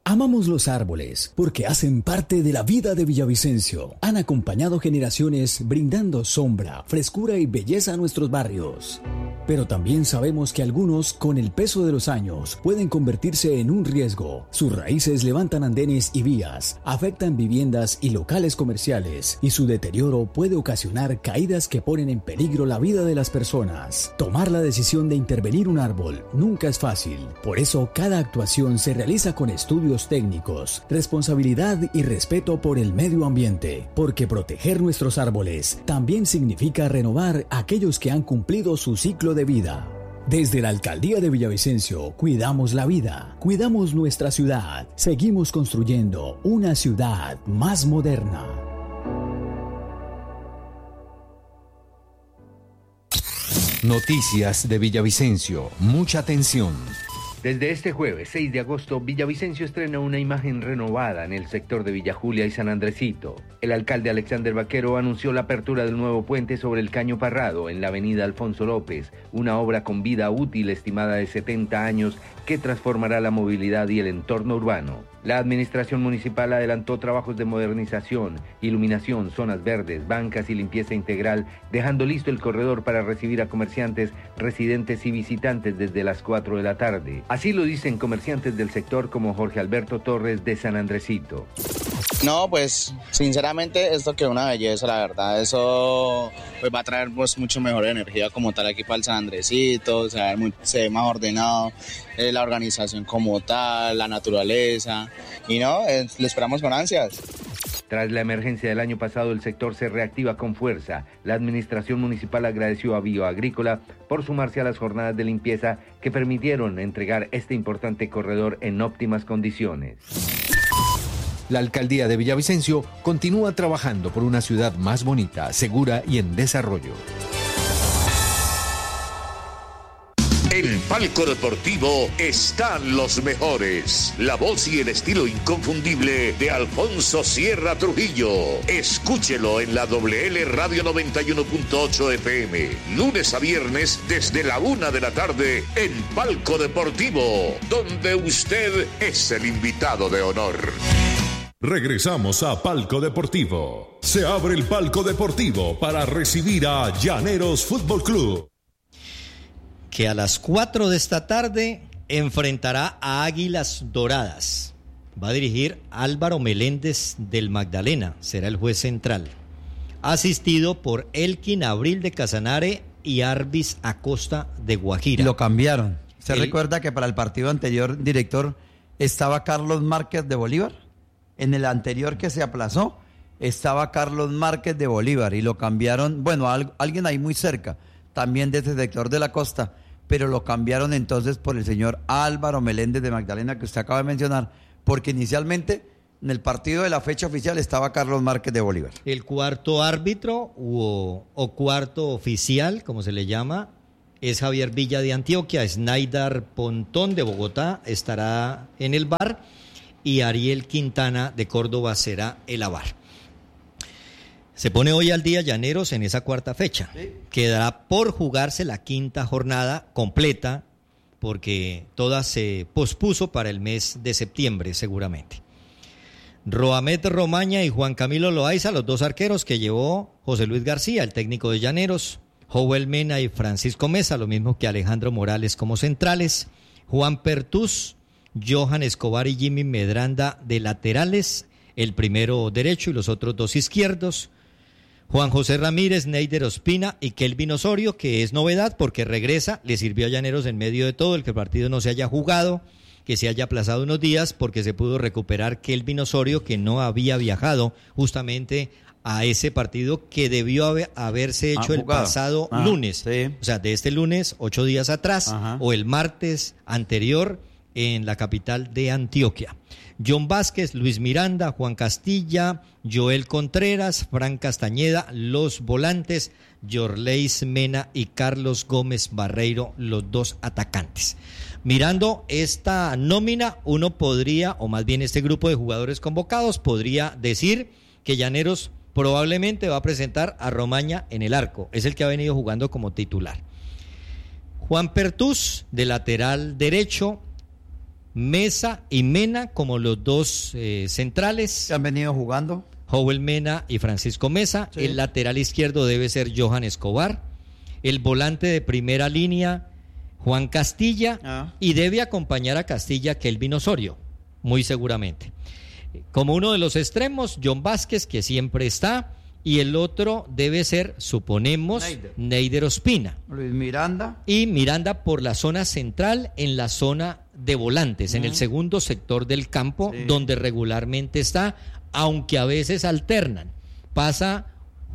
Amamos los árboles porque hacen parte de la vida de Villavicencio. Han acompañado generaciones brindando sombra, frescura y belleza a nuestros barrios. Pero también sabemos que algunos, con el peso de los años, pueden convertirse en un riesgo. Sus raíces levantan andenes y vías, afectan viviendas y locales comerciales, y su deterioro puede ocasionar caídas que ponen en peligro la vida de las personas. Tomar la decisión de intervenir un árbol nunca es fácil. Por eso, cada actuación se realiza con estudios técnicos, responsabilidad y respeto por el medio ambiente, porque proteger nuestros árboles también significa renovar aquellos que han cumplido su ciclo de vida. Desde la Alcaldía de Villavicencio, cuidamos la vida, cuidamos nuestra ciudad, seguimos construyendo una ciudad más moderna. Noticias de Villavicencio, mucha atención. Desde este jueves 6 de agosto, Villavicencio estrena una imagen renovada en el sector de Villa Julia y San Andresito. El alcalde Alexander Vaquero anunció la apertura del nuevo puente sobre el Caño Parrado en la avenida Alfonso López, una obra con vida útil estimada de 70 años que transformará la movilidad y el entorno urbano. La administración municipal adelantó trabajos de modernización, iluminación, zonas verdes, bancas y limpieza integral, dejando listo el corredor para recibir a comerciantes, residentes y visitantes desde las 4 de la tarde. Así lo dicen comerciantes del sector como Jorge Alberto Torres de San Andresito. No, pues sinceramente esto que una belleza, la verdad, eso pues va a traer pues mucho mejor energía como tal aquí para el San Andresito, se ve más ordenado, la organización como tal, la naturaleza, y no, lo esperamos con ansias. Tras la emergencia del año pasado, el sector se reactiva con fuerza. La administración municipal agradeció a Bioagrícola por sumarse a las jornadas de limpieza que permitieron entregar este importante corredor en óptimas condiciones. La Alcaldía de Villavicencio continúa trabajando por una ciudad más bonita, segura y en desarrollo. En Palco Deportivo están los mejores. La voz y el estilo inconfundible de Alfonso Sierra Trujillo. Escúchelo en la WL Radio 91.8 FM. Lunes a viernes desde la 1 de la tarde en Palco Deportivo, donde usted es el invitado de honor. Regresamos a Palco Deportivo. Se abre el Palco Deportivo para recibir a Llaneros Fútbol Club, que a las 4 de esta tarde enfrentará a Águilas Doradas. Va a dirigir Álvaro Meléndez del Magdalena, será el juez central, asistido por Elkin Abril de Casanare y Arbis Acosta de Guajira. Lo cambiaron. ¿Se recuerda que para el partido anterior, director, estaba Carlos Márquez de Bolívar? En el anterior que se aplazó, estaba Carlos Márquez de Bolívar y lo cambiaron, bueno, alguien ahí muy cerca, también de ese sector de la costa, pero lo cambiaron entonces por el señor Álvaro Meléndez de Magdalena, que usted acaba de mencionar, porque inicialmente en el partido de la fecha oficial estaba Carlos Márquez de Bolívar. El cuarto árbitro o cuarto oficial, como se le llama, es Javier Villa de Antioquia. Snaidar Pontón de Bogotá estará en el VAR y Ariel Quintana de Córdoba será el AVAR. Se pone hoy al día Llaneros en esa cuarta fecha. Sí. Quedará por jugarse la quinta jornada completa, porque toda se pospuso para el mes de septiembre seguramente. Roamet Romaña y Juan Camilo Loaiza, los dos arqueros que llevó José Luis García, el técnico de Llaneros. Joel Mena y Francisco Mesa, lo mismo que Alejandro Morales como centrales. Juan Pertús, Johan Escobar y Jimmy Medranda de laterales, el primero derecho y los otros dos izquierdos. Juan José Ramírez, Neider Ospina y Kelvin Osorio, que es novedad porque regresa, le sirvió a Llaneros en medio de todo, el que el partido no se haya jugado, que se haya aplazado unos días porque se pudo recuperar Kelvin Osorio, que no había viajado justamente a ese partido que debió haberse hecho el pasado lunes, sí. O sea, de este lunes, 8 días atrás, o el martes anterior en la capital de Antioquia. John Vázquez, Luis Miranda, Juan Castilla, Joel Contreras, Fran Castañeda, los volantes, Yorleis Mena y Carlos Gómez Barreiro, los dos atacantes. Mirando esta nómina, uno podría, o más bien este grupo de jugadores convocados, podría decir que Llaneros probablemente va a presentar a Romaña en el arco, es el que ha venido jugando como titular. Juan Pertús, de lateral derecho, Mesa y Mena como los dos centrales. ¿Que han venido jugando? Joel Mena y Francisco Mesa. Sí. El lateral izquierdo debe ser Johan Escobar. El volante de primera línea, Juan Castilla. Y debe acompañar a Castilla Kelvin Osorio, muy seguramente. Como uno de los extremos, John Vázquez, que siempre está. Y el otro debe ser, suponemos, Neider Ospina. Luis Miranda. Y Miranda por la zona central, en la zona de volantes, en el segundo sector del campo, donde regularmente está, aunque a veces alternan. Pasa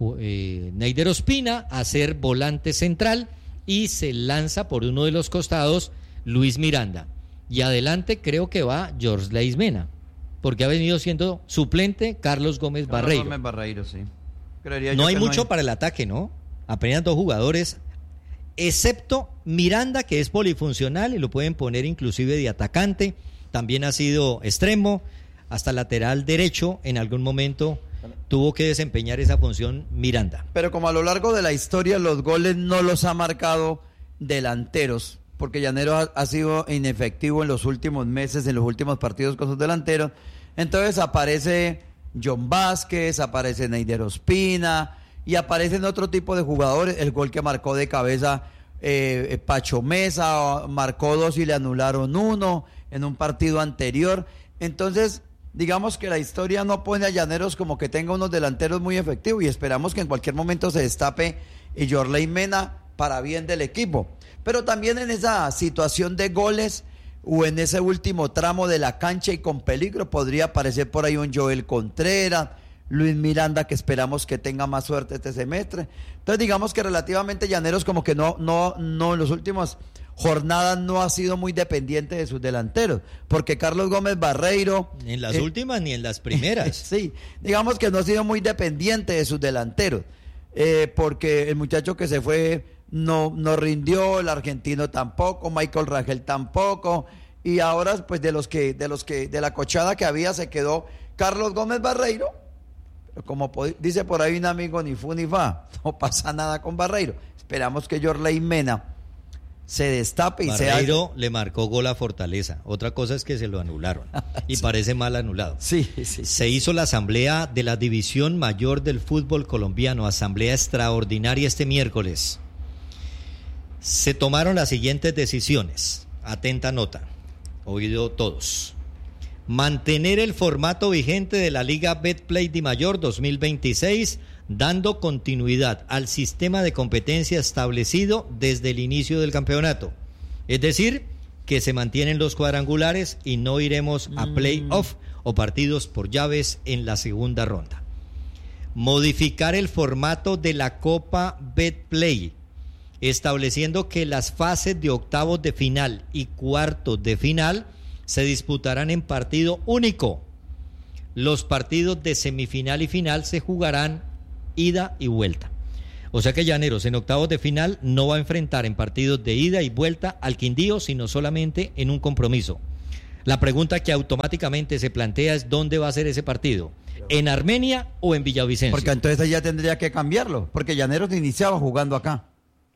Neider Ospina a ser volante central y se lanza por uno de los costados Luis Miranda. Y adelante creo que va Jorge Mena, porque ha venido siendo suplente Carlos Gómez Barreiro. Gómez Barreiro, sí. No hay mucho para el ataque, ¿no? Apenas 2 jugadores, excepto Miranda, que es polifuncional y lo pueden poner inclusive de atacante. También ha sido extremo, hasta lateral derecho. En algún momento tuvo que desempeñar esa función Miranda. Pero como a lo largo de la historia los goles no los ha marcado delanteros, porque Llaneros ha sido inefectivo en los últimos meses, en los últimos partidos con sus delanteros, entonces aparece John Vázquez, aparece Neider Ospina y aparecen otro tipo de jugadores. El gol que marcó de cabeza Pacho Mesa, marcó 2 y le anularon 1 en un partido anterior. Entonces, digamos que la historia no pone a Llaneros como que tenga unos delanteros muy efectivos, y esperamos que en cualquier momento se destape y Jorge Mena para bien del equipo. Pero también en esa situación de goles o en ese último tramo de la cancha y con peligro podría aparecer por ahí un Joel Contreras, Luis Miranda, que esperamos que tenga más suerte este semestre. Entonces digamos que relativamente Llaneros como que no en las últimas jornadas no ha sido muy dependiente de sus delanteros, porque Carlos Gómez Barreiro... Ni en las últimas ni en las primeras. Sí, digamos que no ha sido muy dependiente de sus delanteros, porque el muchacho que se fue no rindió, el argentino tampoco, Michael Rangel tampoco, y ahora pues de la cochada que había se quedó Carlos Gómez Barreiro. Como dice por ahí un amigo, ni fu ni fa, no pasa nada con Barreiro. Esperamos que Jorge Mena se destape y Barreiro le marcó gol a Fortaleza. Otra cosa es que se lo anularon y parece mal anulado. Sí. Se hizo la asamblea de la División Mayor del Fútbol Colombiano, asamblea extraordinaria este miércoles. Se tomaron las siguientes decisiones. Atenta nota, oído todos. Mantener el formato vigente de la Liga Betplay Di Mayor 2026, dando continuidad al sistema de competencia establecido desde el inicio del campeonato. Es decir, que se mantienen los cuadrangulares y no iremos a play-off o partidos por llaves en la segunda ronda. Modificar el formato de la Copa Betplay, estableciendo que las fases de octavos de final y cuartos de final se disputarán en partido único. Los partidos de semifinal y final se jugarán ida y vuelta. O sea que Llaneros en octavos de final no va a enfrentar en partidos de ida y vuelta al Quindío, sino solamente en un compromiso. La pregunta que automáticamente se plantea es ¿dónde va a ser ese partido? ¿En Armenia o en Villavicencio? Porque entonces ya tendría que cambiarlo, porque Llaneros iniciaba jugando acá.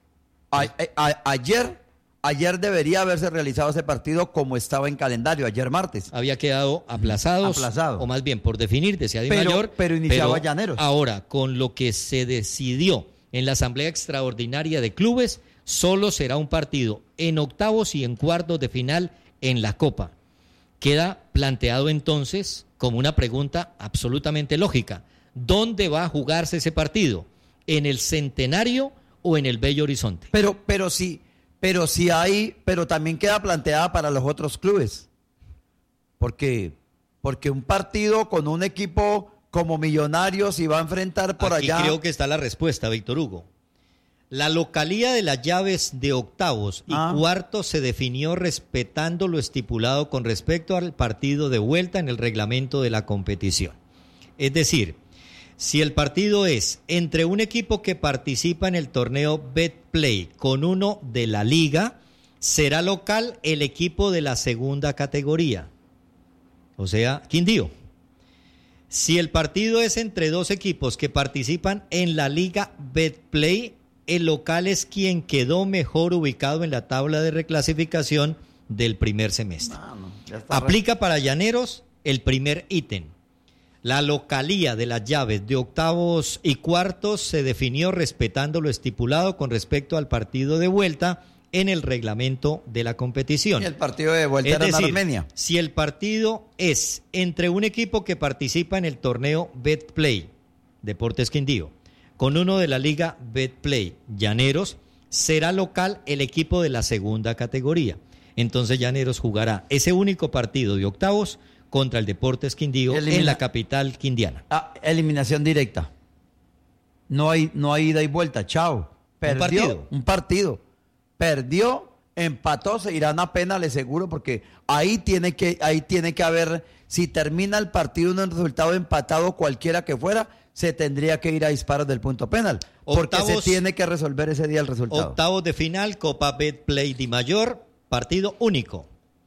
Ayer debería haberse realizado ese partido como estaba en calendario, ayer martes. Había quedado aplazado. O más bien por definir, decía Di Mayor. Pero iniciaba Llaneros. Ahora, con lo que se decidió en la Asamblea Extraordinaria de Clubes, solo será un partido en octavos y en cuartos de final en la Copa. Queda planteado entonces como una pregunta absolutamente lógica. ¿Dónde va a jugarse ese partido? ¿En el Centenario o en el Bello Horizonte? Pero también queda planteada para los otros clubes. Porque un partido con un equipo como Millonarios y va a enfrentar por allá. Aquí creo que está la respuesta, Víctor Hugo. La localía de las llaves de octavos y cuartos se definió respetando lo estipulado con respecto al partido de vuelta en el reglamento de la competición. Es decir, si el partido es entre un equipo que participa en el torneo Betplay con uno de la liga, será local el equipo de la segunda categoría, o sea, Quindío. Si el partido es entre dos equipos que participan en la liga Betplay, el local es quien quedó mejor ubicado en la tabla de reclasificación del primer semestre. Aplica para Llaneros el primer ítem. La localía de las llaves de octavos y cuartos se definió respetando lo estipulado con respecto al partido de vuelta en el reglamento de la competición. Y el partido de vuelta era en Armenia. Si el partido es entre un equipo que participa en el torneo Betplay, Deportes Quindío, con uno de la liga Betplay, Llaneros, será local el equipo de la segunda categoría. Entonces Llaneros jugará ese único partido de octavos contra el Deportes Quindío en la capital quindiana. Eliminación directa. No hay ida y vuelta. Chao. Perdió un partido. Perdió, empató, se irán a penales seguro, porque ahí tiene que haber, si termina el partido en un resultado empatado cualquiera que fuera, se tendría que ir a disparos del punto penal, porque se tiene que resolver ese día el resultado. Octavos de final, Copa Betplay Di Mayor, partido único.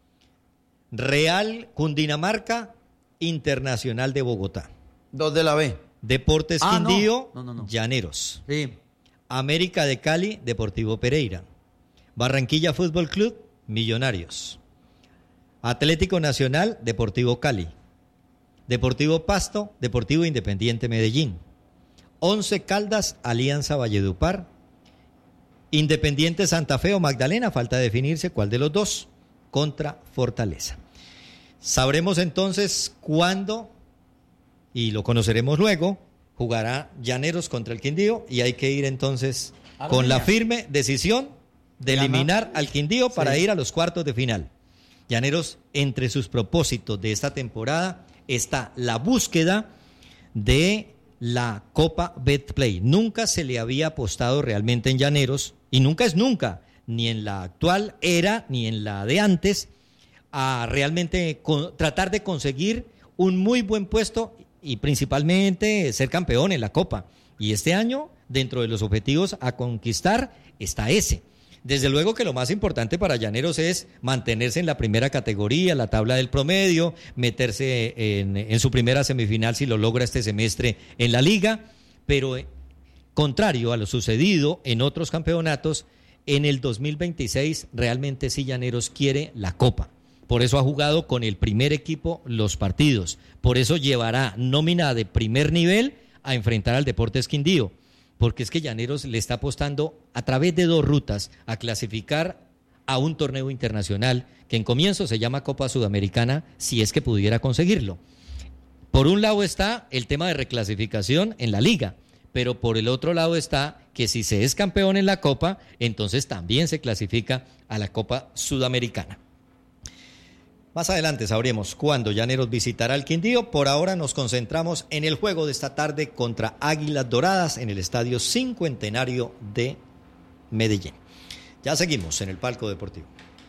Real Cundinamarca, Internacional de Bogotá. 2 de la B. Deportes Quindío, Llaneros. Sí. América de Cali, Deportivo Pereira. Barranquilla Fútbol Club, Millonarios. Atlético Nacional, Deportivo Cali. Deportivo Pasto, Deportivo Independiente Medellín. 11 Caldas, Alianza Valledupar. Independiente Santa Fe o Magdalena, falta definirse cuál de los dos, contra Fortaleza. Sabremos entonces cuándo, y lo conoceremos luego, jugará Llaneros contra el Quindío, y hay que ir entonces con la firme decisión de eliminar al Quindío para ir a los cuartos de final. Llaneros, entre sus propósitos de esta temporada está la búsqueda de la Copa Betplay. Nunca se le había apostado realmente en Llaneros, y nunca es nunca, ni en la actual era, ni en la de antes, a realmente tratar de conseguir un muy buen puesto y principalmente ser campeón en la Copa. Y este año, dentro de los objetivos a conquistar, está ese. Desde luego que lo más importante para Llaneros es mantenerse en la primera categoría, la tabla del promedio, meterse en su primera semifinal si lo logra este semestre en la liga, pero contrario a lo sucedido en otros campeonatos, en el 2026 realmente sí Llaneros quiere la Copa. Por eso ha jugado con el primer equipo los partidos, por eso llevará nómina de primer nivel a enfrentar al Deportes Quindío. Porque es que Llaneros le está apostando a través de 2 rutas a clasificar a un torneo internacional que en comienzo se llama Copa Sudamericana, si es que pudiera conseguirlo. Por un lado está el tema de reclasificación en la liga, pero por el otro lado está que si se es campeón en la Copa, entonces también se clasifica a la Copa Sudamericana. Más adelante sabremos cuándo Llaneros visitará al Quindío. Por ahora nos concentramos en el juego de esta tarde contra Águilas Doradas en el Estadio Cincuentenario de Medellín. Ya seguimos en el Palco Deportivo.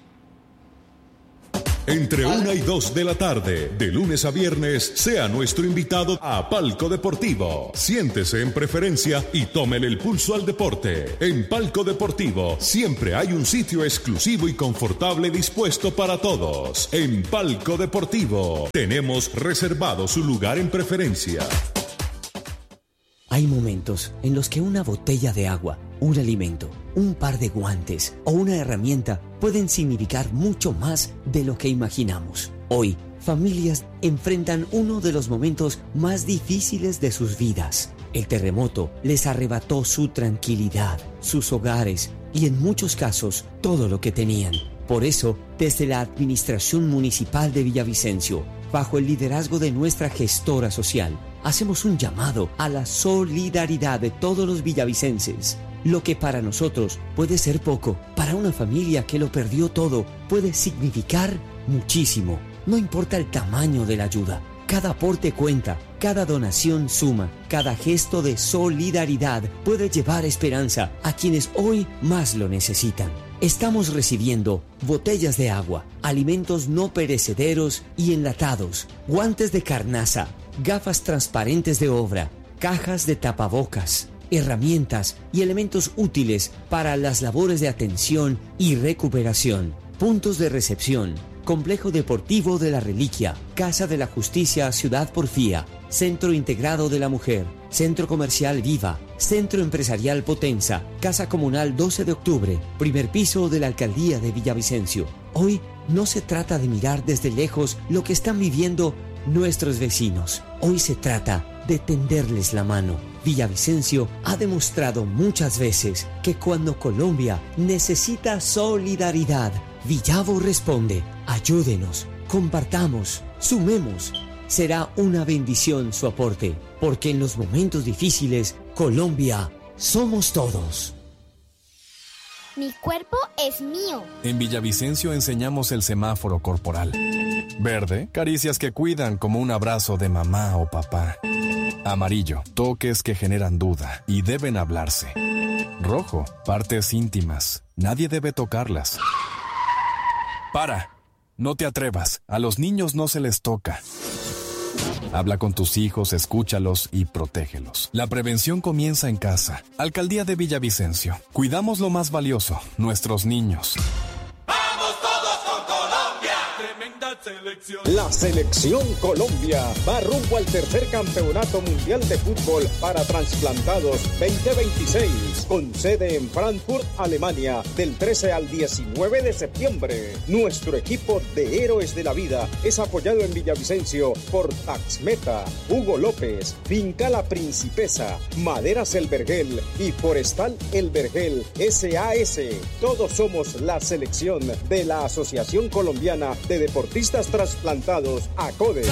Entre 1 y 2 de la tarde, de lunes a viernes, sea nuestro invitado a Palco Deportivo. Siéntese en preferencia y tómele el pulso al deporte. En Palco Deportivo siempre hay un sitio exclusivo y confortable dispuesto para todos. En Palco Deportivo tenemos reservado su lugar en preferencia. Hay momentos en los que una botella de agua, un alimento, un par de guantes o una herramienta pueden significar mucho más de lo que imaginamos. Hoy, familias enfrentan uno de los momentos más difíciles de sus vidas. El terremoto les arrebató su tranquilidad, sus hogares y en muchos casos todo lo que tenían. Por eso, desde la Administración Municipal de Villavicencio, bajo el liderazgo de nuestra gestora social, hacemos un llamado a la solidaridad de todos los villavicenses. Lo que para nosotros puede ser poco, para una familia que lo perdió todo, puede significar muchísimo. No importa el tamaño de la ayuda, cada aporte cuenta, cada donación suma, cada gesto de solidaridad puede llevar esperanza a quienes hoy más lo necesitan. Estamos recibiendo botellas de agua, alimentos no perecederos y enlatados, guantes de carnaza, gafas transparentes de obra, cajas de tapabocas, herramientas y elementos útiles para las labores de atención y recuperación, puntos de recepción, Complejo Deportivo de la Reliquia, Casa de la Justicia Ciudad Porfía, Centro Integrado de la Mujer, Centro Comercial Viva, Centro Empresarial Potenza, Casa Comunal 12 de Octubre, primer piso de la Alcaldía de Villavicencio. Hoy no se trata de mirar desde lejos lo que están viviendo nuestros vecinos. Hoy se trata de tenderles la mano. Villavicencio ha demostrado muchas veces que cuando Colombia necesita solidaridad, Villavo responde. Ayúdenos, compartamos, sumemos. Será una bendición su aporte, porque en los momentos difíciles, Colombia somos todos. Mi cuerpo es mío. En Villavicencio enseñamos el semáforo corporal. Verde, caricias que cuidan como un abrazo de mamá o papá. Amarillo, toques que generan duda y deben hablarse. Rojo, partes íntimas. Nadie debe tocarlas. ¡Para! No te atrevas. A los niños no se les toca. Habla con tus hijos, escúchalos y protégelos. La prevención comienza en casa. Alcaldía de Villavicencio. Cuidamos lo más valioso, nuestros niños. La Selección Colombia va rumbo al tercer Campeonato Mundial de Fútbol para Transplantados 2026, con sede en Frankfurt, Alemania, del 13 al 19 de septiembre. Nuestro equipo de héroes de la vida es apoyado en Villavicencio por Taxmeta, Hugo López, Finca La Principesa, Maderas El Vergel y Forestal El Vergel SAS. Todos somos la selección de la Asociación Colombiana de Deportistas Trasplantados, ACODE.